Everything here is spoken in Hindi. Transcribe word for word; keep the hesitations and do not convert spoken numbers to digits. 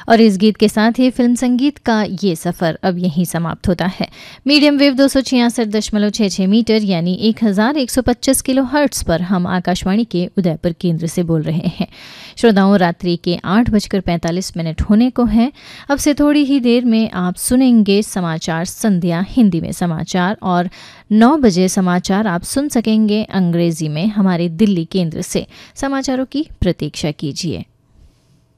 और इस गीत के साथ ही फिल्म संगीत का ये सफ़र अब यहीं समाप्त होता है। मीडियम वेव दो सौ छियासठ दशमलव छः छः मीटर यानी एक हज़ार एक सौ पच्चीस किलो हर्ट्स पर हम आकाशवाणी के उदयपुर केंद्र से बोल रहे हैं। श्रोताओं, रात्रि के आठ बजकर पैंतालीस मिनट होने को हैं। अब से थोड़ी ही देर में आप सुनेंगे समाचार संध्या हिंदी में समाचार, और नौ बजे समाचार आप सुन सकेंगे अंग्रेजी में हमारे दिल्ली केंद्र से। समाचारों की प्रतीक्षा कीजिए।